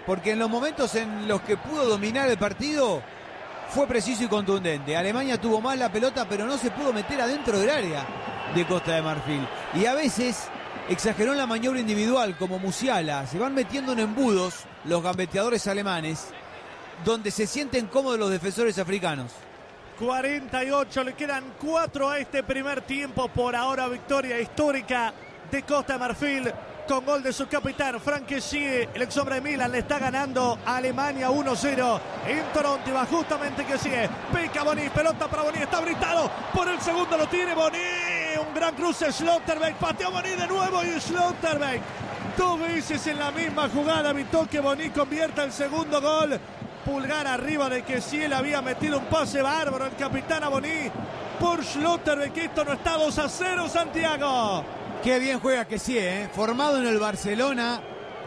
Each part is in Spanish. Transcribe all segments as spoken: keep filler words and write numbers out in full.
porque en los momentos en los que pudo dominar el partido fue preciso y contundente. Alemania tuvo más la pelota, pero no se pudo meter adentro del área de Costa de Marfil. Y a veces exageró en la maniobra individual, como Musiala. Se van metiendo en embudos los gambeteadores alemanes, donde se sienten cómodos los defensores africanos. cuarenta y ocho, le quedan cuatro a este primer tiempo. Por ahora victoria histórica de Costa de Marfil con gol de su capitán Franck Kessié. El ex hombre de Milan le está ganando a Alemania uno cero en Toronto y va justamente Kessié. Pica Boni, pelota para Boni, está habilitado por el segundo, lo tiene Boni. Un gran cruce, Schlotterbeck, pateó Boni de nuevo y Schlotterbeck dos veces en la misma jugada evitó que Boni convierta el segundo gol. Pulgar arriba de Kessié, le había metido un pase bárbaro el capitán a Boni por Schlotterbeck. Esto no está dos a cero, Santiago. Qué bien juega Kessié, ¿eh? Formado en el Barcelona,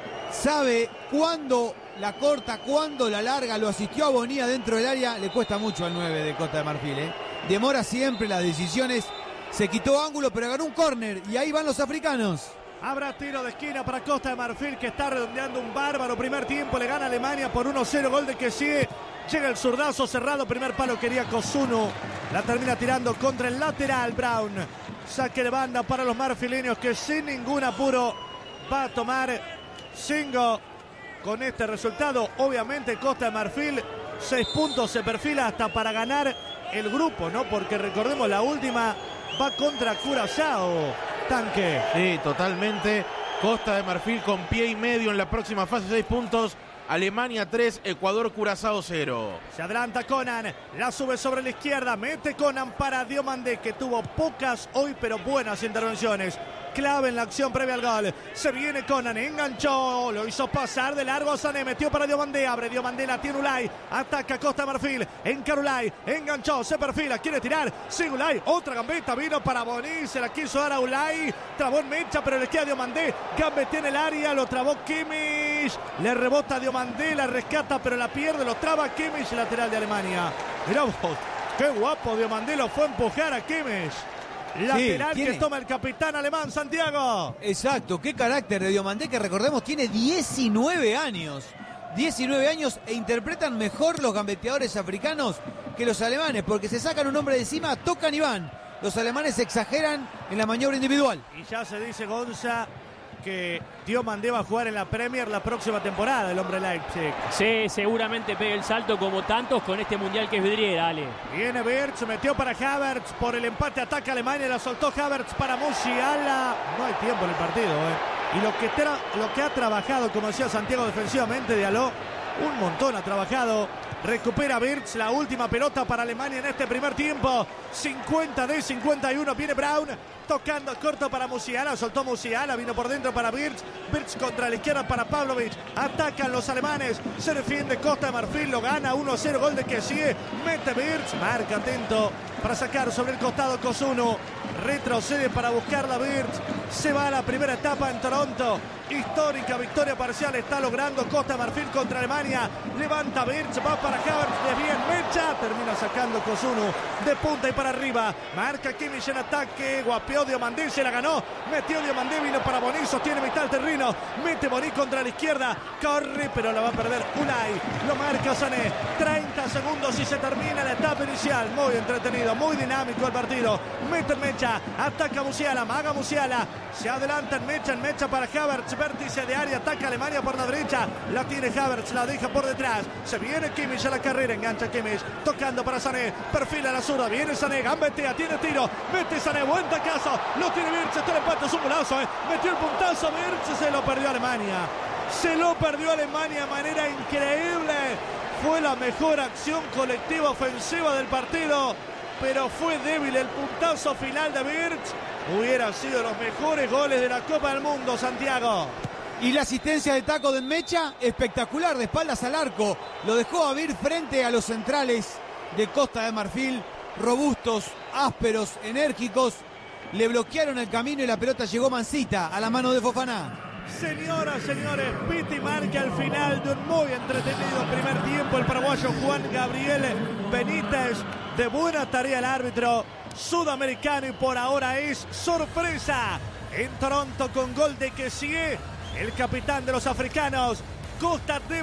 sabe cuándo la corta, cuándo la larga, lo asistió a Bonilla dentro del área. Le cuesta mucho al nueve de Costa de Marfil, ¿eh? Demora siempre las decisiones, se quitó ángulo pero ganó un córner y ahí van los africanos. Habrá tiro de esquina para Costa de Marfil, que está redondeando un bárbaro primer tiempo. Le gana Alemania por uno cero, gol de Kessié. Llega el zurdazo cerrado, primer palo quería Kozunu. La termina tirando contra el lateral Brown. Saque de banda para los marfileños, que sin ningún apuro va a tomar Singo. Con este resultado, obviamente Costa de Marfil, seis puntos se perfila hasta para ganar el grupo, ¿no? Porque recordemos, la última va contra Curazao. Tanque. Sí, totalmente. Costa de Marfil con pie y medio en la próxima fase, seis puntos. Alemania tres, Ecuador Curazao cero. Se adelanta Conan, la sube sobre la izquierda, mete Conan para Diomandé, que tuvo pocas hoy pero buenas intervenciones. Clave en la acción previa al gol. Se viene Conan, enganchó, lo hizo pasar de largo a Sané, metió para Diomandé, abre Diomandé, la tiene Ulay, ataca Costa de Marfil, encara Ulay, enganchó, se perfila, quiere tirar, sigue Ulay, otra gambeta, vino para Boni, se la quiso dar a Ulay, trabó en Mecha, pero le queda Diomandé, gambete en el área, lo trabó Kimmich, le rebota Diomandé, la rescata, pero la pierde, lo traba Kimmich, lateral de Alemania. Mirá vos, qué guapo Diomandé, lo fue a empujar a Kimmich. Lateral sí, que toma el capitán alemán, Santiago. Exacto, qué carácter de Diomandé, que recordemos tiene diecinueve años. diecinueve años e interpretan mejor los gambeteadores africanos que los alemanes, porque se sacan un hombre de encima, tocan y van. Los alemanes exageran en la maniobra individual. Y ya se dice, Gonza, que Diomandé va a jugar en la Premier la próxima temporada, el hombre Leipzig. Sí, seguramente pegue el salto como tantos con este mundial que es vidriera, Ale. Viene Wirtz, metió para Havertz, por el empate ataca Alemania, la soltó Havertz para Musiala. No hay tiempo en el partido, ¿eh? Y lo que, tra lo que ha trabajado, como decía Santiago, defensivamente, Diallo, un montón ha trabajado. Recupera Wirtz, la última pelota para Alemania en este primer tiempo. cincuenta de cincuenta y uno, viene Brown, tocando corto para Musiala, soltó Musiala, vino por dentro para Wirtz, Wirtz contra la izquierda para Pavlovic, atacan los alemanes, se defiende Costa de Marfil, lo gana uno cero, gol de Kessié, mete Wirtz, marca atento para sacar sobre el costado Kozunu, retrocede para buscarla Wirtz, se va a la primera etapa en Toronto, histórica victoria parcial está logrando Costa de Marfil contra Alemania, levanta Wirtz, va para Havertz, desvía en Mecha, termina sacando Kozunu de punta y para arriba, marca Kimmich en ataque, guapeó Diomandé, se la ganó, metió Diomandé, vino para Boni, sostiene mitad del terreno, mete Boni contra la izquierda, corre pero la va a perder Ulay, lo marca Sané, treinta segundos y se termina la etapa inicial, muy entretenido, muy dinámico el partido, mete en Mecha, ataca Musiala, maga Musiala, se adelanta en Mecha, en Mecha para Havertz, vértice de área, ataca Alemania por la derecha, la tiene Havertz, la deja por detrás, se viene Kimmich a la carrera, engancha Kimmich, tocando para Sané, perfila la zurda, viene Sané, gambetea, tiene tiro, mete Sané, buen tacazo, lo tiene Wirtz, está el empate, es un golazo, eh. Metió el puntazo Wirtz, se lo perdió Alemania, se lo perdió Alemania de manera increíble, fue la mejor acción colectiva ofensiva del partido, pero fue débil el puntazo final de Wirtz, hubiera sido los mejores goles de la Copa del Mundo, Santiago. Y la asistencia de taco de Mecha, espectacular, de espaldas al arco, lo dejó a Wirtz frente a los centrales de Costa de Marfil, robustos, ásperos, enérgicos, le bloquearon el camino y la pelota llegó mansita a la mano de Fofana. Señoras, señores, Piti marca al final de un muy entretenido primer tiempo el paraguayo Juan Gabriel Benítez, de buena tarea el árbitro sudamericano, y por ahora es sorpresa en Toronto con gol de Kessié, el capitán de los africanos. Costa de